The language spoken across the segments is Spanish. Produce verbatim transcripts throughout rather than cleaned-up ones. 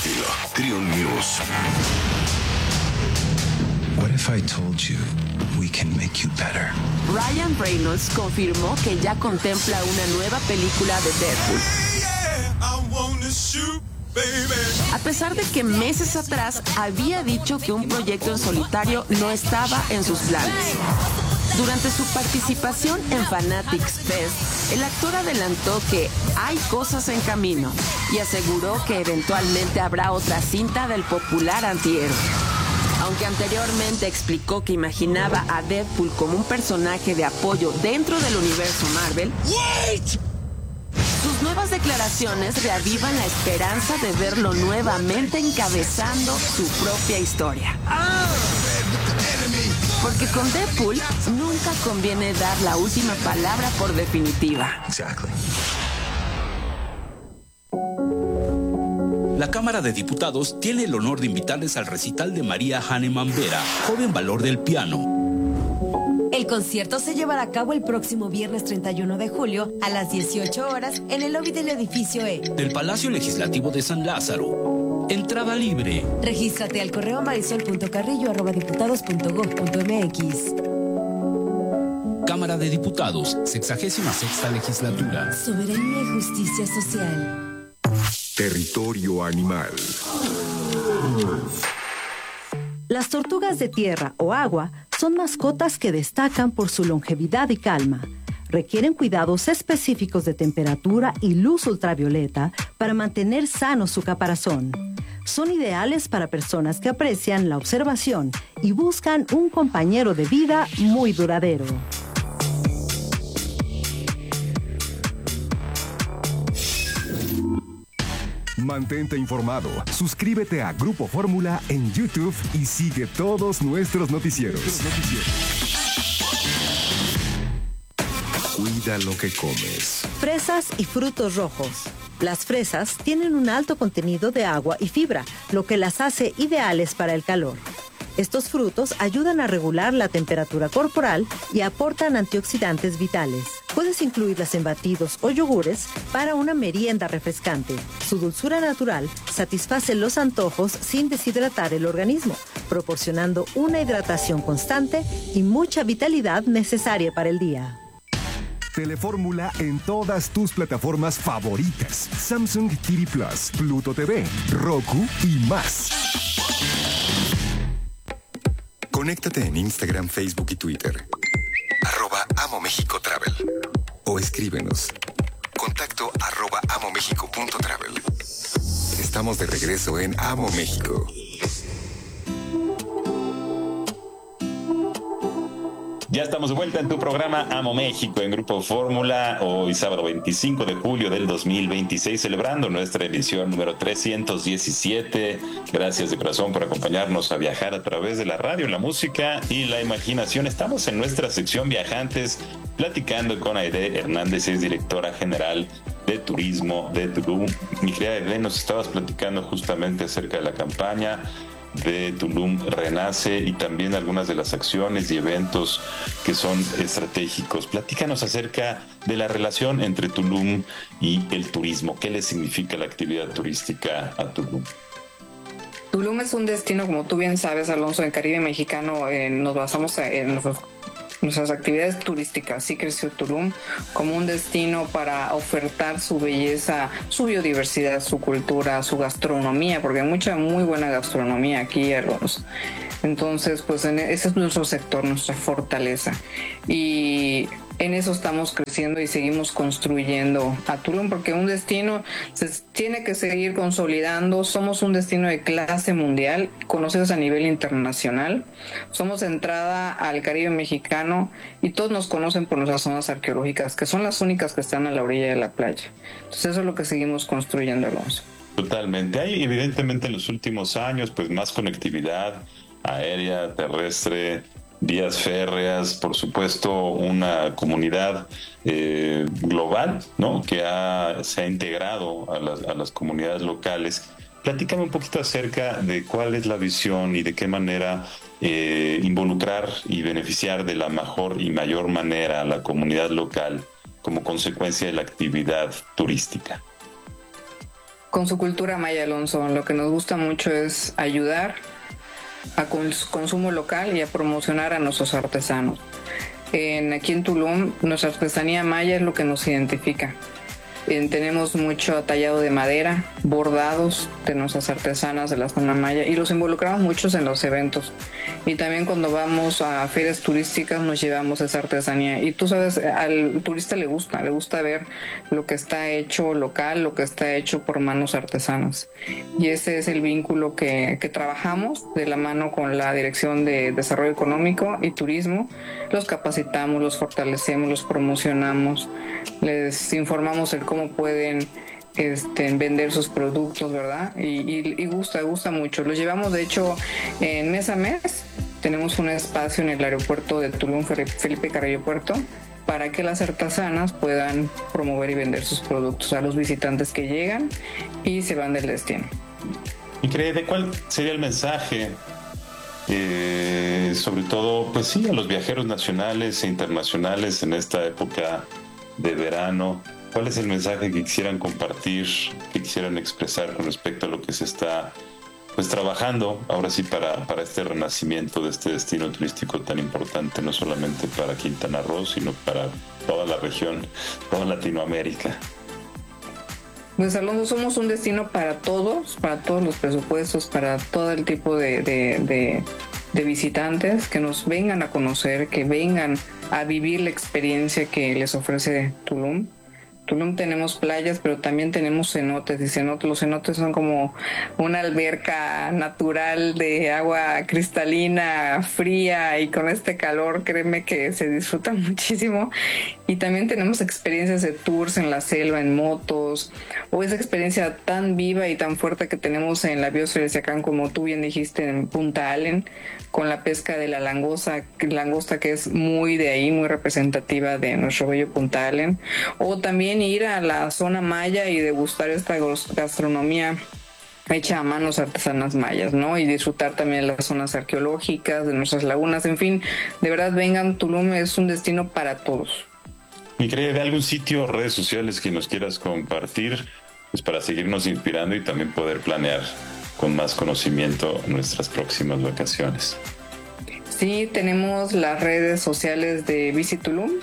estilo. Triun News. What if I told you we can make you better? Ryan Reynolds confirmó que ya contempla una nueva película de Deadpool. A pesar de que meses atrás había dicho que un proyecto en solitario no estaba en sus planes. Durante su participación en Fanatics Fest, el actor adelantó que hay cosas en camino y aseguró que eventualmente habrá otra cinta del popular antihéroe. Aunque anteriormente explicó que imaginaba a Deadpool como un personaje de apoyo dentro del universo Marvel, ¡Wait! Sus nuevas declaraciones reavivan la esperanza de verlo nuevamente encabezando su propia historia. Porque con Deadpool nunca conviene dar la última palabra por definitiva. Exactly. La Cámara de Diputados tiene el honor de invitarles al recital de María Hahnemann Vera, joven valor del piano. El concierto se llevará a cabo el próximo viernes treinta y uno de julio a las dieciocho horas en el lobby del edificio E del Palacio Legislativo de San Lázaro. Entrada libre. Regístrate al correo marisol punto carrillo arroba diputados punto gob punto mx. Cámara de Diputados, sexagésima sexta legislatura. Soberanía y justicia social. Territorio animal. Las tortugas de tierra o agua son mascotas que destacan por su longevidad y calma. Requieren cuidados específicos de temperatura y luz ultravioleta para mantener sano su caparazón. Son ideales para personas que aprecian la observación y buscan un compañero de vida muy duradero. Mantente informado, suscríbete a Grupo Fórmula en YouTube y sigue todos nuestros noticieros. Cuida lo que comes. Fresas y frutos rojos. Las fresas tienen un alto contenido de agua y fibra, lo que las hace ideales para el calor. Estos frutos ayudan a regular la temperatura corporal y aportan antioxidantes vitales. Puedes incluirlas en batidos o yogures para una merienda refrescante. Su dulzura natural satisface los antojos sin deshidratar el organismo, proporcionando una hidratación constante y mucha vitalidad necesaria para el día. Telefórmula en todas tus plataformas favoritas. Samsung T V Plus, Pluto T V, Roku y más. Conéctate en Instagram, Facebook y Twitter. Arroba Amo México Travel. O escríbenos. Contacto arroba amomexico punto travel. Estamos de regreso en Amo México. Ya estamos de vuelta en tu programa Amo México en Grupo Fórmula, hoy sábado veinticinco de julio del dos mil veintiséis, celebrando nuestra edición número trescientos diecisiete. Gracias de corazón por acompañarnos a viajar a través de la radio, la música y la imaginación. Estamos en nuestra sección Viajantes, platicando con Aide Hernández, es directora general de turismo de Tulum. Mi querida Aide, nos estabas platicando justamente acerca de la campaña de Tulum Renace y también algunas de las acciones y eventos que son estratégicos. Platícanos acerca de la relación entre Tulum y el turismo. ¿Qué le significa la actividad turística a Tulum? Tulum es un destino, como tú bien sabes, Alonso, en Caribe mexicano. Eh, nos basamos en los nuestras actividades turísticas. Sí creció Tulum como un destino para ofertar su belleza, su biodiversidad, su cultura, su gastronomía, porque hay mucha muy buena gastronomía aquí, Alonso. Entonces, pues en ese es nuestro sector, nuestra fortaleza. Y en eso estamos creciendo y seguimos construyendo a Tulum, porque un destino se tiene que seguir consolidando. Somos un destino de clase mundial, conocidos a nivel internacional. Somos entrada al Caribe mexicano y todos nos conocen por nuestras zonas arqueológicas, que son las únicas que están a la orilla de la playa. Entonces eso es lo que seguimos construyendo, Alonso. Totalmente. Hay evidentemente en los últimos años pues más conectividad aérea, terrestre, vías férreas, por supuesto una comunidad eh, global, ¿no? Que ha, se ha integrado a las, a las comunidades locales. Platícame un poquito acerca de cuál es la visión y de qué manera eh, involucrar y beneficiar de la mejor y mayor manera a la comunidad local como consecuencia de la actividad turística. con su cultura maya, Alonso. Lo que nos gusta mucho es ayudar a cons- consumo local y a promocionar a nuestros artesanos. En, aquí en Tulum, nuestra artesanía maya es lo que nos identifica. Eh, tenemos mucho tallado de madera, bordados de nuestras artesanas de la zona maya, y los involucramos muchos en los eventos. Y también cuando vamos a ferias turísticas nos llevamos esa artesanía. Y tú sabes, al turista le gusta, le gusta ver lo que está hecho local, lo que está hecho por manos artesanas. Y ese es el vínculo que, que trabajamos de la mano con la Dirección de Desarrollo Económico y Turismo. Los capacitamos, los fortalecemos, los promocionamos, les informamos el cómo pueden este, vender sus productos, ¿verdad? Y, y, y gusta, gusta mucho. Los llevamos, de hecho, en mes a mes. Tenemos un espacio en el aeropuerto de Tulum, Felipe Carrillo Puerto, para que las artesanas puedan promover y vender sus productos a los visitantes que llegan y se van del destino. ¿Y cree de cuál sería el mensaje? Eh, sobre todo, pues sí, a los viajeros nacionales e internacionales en esta época de verano. ¿Cuál es el mensaje que quisieran compartir, que quisieran expresar con respecto a lo que se está pues trabajando ahora sí para, para este renacimiento de este destino turístico tan importante, no solamente para Quintana Roo, sino para toda la región, toda Latinoamérica? Pues Alonso, somos un destino para todos, para todos los presupuestos, para todo el tipo de, de, de, de visitantes que nos vengan a conocer, que vengan a vivir la experiencia que les ofrece Tulum. Tulum tenemos playas, pero también tenemos cenotes, y cenotes, los cenotes son como una alberca natural de agua cristalina, fría, y con este calor, créeme que se disfruta muchísimo. Y también tenemos experiencias de tours en la selva, en motos, o esa experiencia tan viva y tan fuerte que tenemos en la biosfera de Siacán, como tú bien dijiste, en Punta Allen, con la pesca de la langosta, langosta que es muy de ahí, muy representativa de nuestro bello Punta Allen. O también ir a la zona maya y degustar esta gastronomía hecha a manos artesanas mayas, ¿no? Y disfrutar también de las zonas arqueológicas, de nuestras lagunas, en fin, de verdad vengan, Tulum es un destino para todos. ¿Y cree de algún sitio, redes sociales que nos quieras compartir, pues para seguirnos inspirando y también poder planear con más conocimiento nuestras próximas vacaciones? Sí, tenemos las redes sociales de Visit Tulum.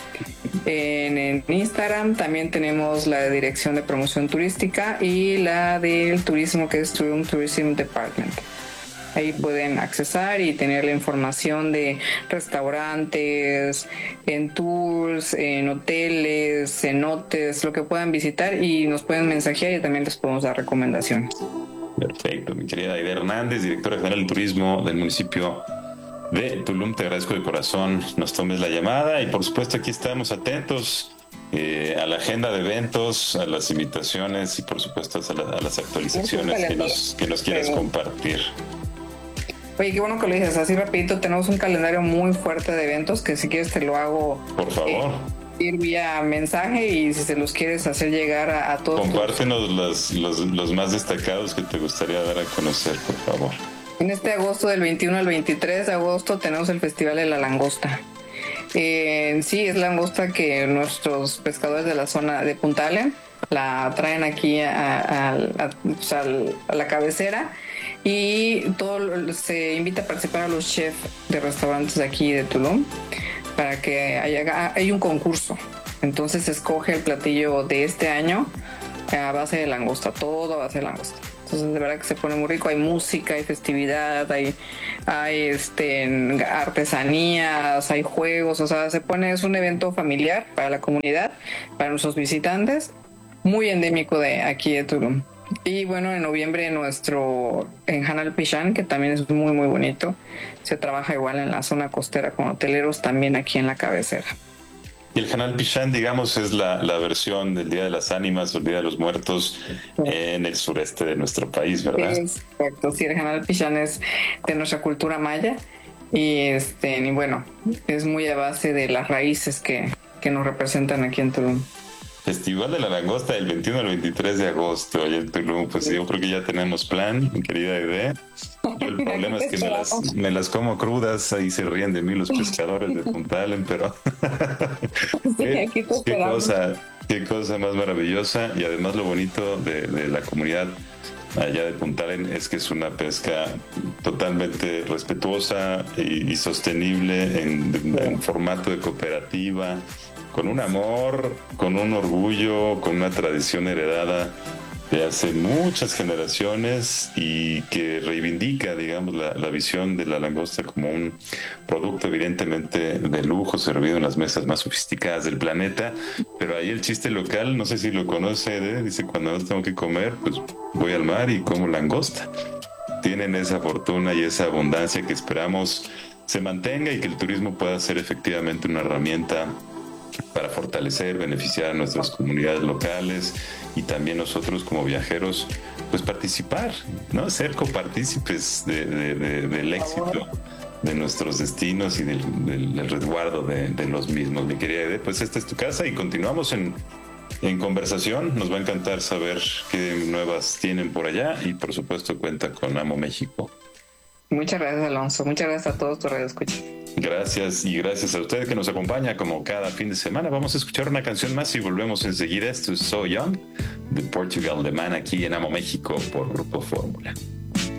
En, en Instagram también tenemos la Dirección de Promoción Turística y la del turismo, que es Tulum Tourism Department. Ahí pueden accesar y tener la información de restaurantes, en tours, en hoteles, cenotes, lo que puedan visitar, y nos pueden mensajear y también les podemos dar recomendaciones. Perfecto, mi querida Aide Hernández, directora general de turismo del municipio de Tulum, te agradezco de corazón nos tomes la llamada, y por supuesto aquí estamos atentos eh, a la agenda de eventos, a las invitaciones y por supuesto a, la, a las actualizaciones que nos, que nos quieras compartir. Oye, qué bueno que lo dices así rapidito. Tenemos un calendario muy fuerte de eventos que si quieres te lo hago. Por favor. Eh, ir vía mensaje, y si se los quieres hacer llegar a, a todos. Compártenos los, los, los más destacados que te gustaría dar a conocer, por favor. En este agosto, del veintiuno al veintitrés de agosto, tenemos el Festival de la Langosta. Eh, sí, es langosta que nuestros pescadores de la zona de Punta Allen la traen aquí a, a, a, pues a, a la cabecera, y todo se invita a participar a los chefs de restaurantes de aquí de Tulum para que haya hay un concurso. Entonces se escoge el platillo de este año a base de langosta, todo a base de langosta. Entonces de verdad que se pone muy rico, hay música, hay festividad, hay, hay este artesanías, hay juegos, o sea, se pone, es un evento familiar para la comunidad, para nuestros visitantes, muy endémico de aquí de Tulum. Y bueno, en noviembre nuestro en Hanal Pichán, que también es muy muy bonito, se trabaja igual en la zona costera con hoteleros, también aquí en la cabecera. Y el Hanal Pichán, digamos, es la, la versión del Día de las Ánimas o el Día de los Muertos en el sureste de nuestro país, ¿verdad? Exacto, sí, el Hanal Pichán es de nuestra cultura maya, y este y bueno, es muy a base de las raíces que, que nos representan aquí en Tulum. Festival de la Langosta del veintiuno al veintitrés de agosto allá en Tulum. Pues sí, yo creo que ya tenemos plan, mi querida idea. El problema es que me las, me las como crudas, ahí se ríen de mí los pescadores de Punta Allen, pero sí, aquí te qué cosa, Qué cosa más maravillosa. Y además lo bonito de, de la comunidad allá de Punta Arenas es que es una pesca totalmente respetuosa y, y sostenible en, en formato de cooperativa, con un amor, con un orgullo, con una tradición heredada de hace muchas generaciones y que reivindica, digamos, la, la visión de la langosta como un producto evidentemente de lujo servido en las mesas más sofisticadas del planeta. Pero ahí el chiste local, no sé si lo conoce, ¿eh? Dice, cuando no tengo que comer, pues voy al mar y como langosta. Tienen esa fortuna y esa abundancia que esperamos se mantenga y que el turismo pueda ser efectivamente una herramienta para fortalecer, beneficiar a nuestras comunidades locales y también nosotros como viajeros, pues participar, ¿no? Ser copartícipes de, de, de, del éxito de nuestros destinos y del, del, del resguardo de, de los mismos. Mi querida Ede, pues esta es tu casa y continuamos en, en conversación. Nos va a encantar saber qué nuevas tienen por allá y por supuesto cuenta con Amo México. Muchas gracias, Alonso. Muchas gracias a todos tus radioescuchas. Gracias y gracias a usted que nos acompaña como cada fin de semana. Vamos a escuchar una canción más y volvemos enseguida. Esto es So Young de Portugal The Man aquí en Amo México por Grupo Fórmula.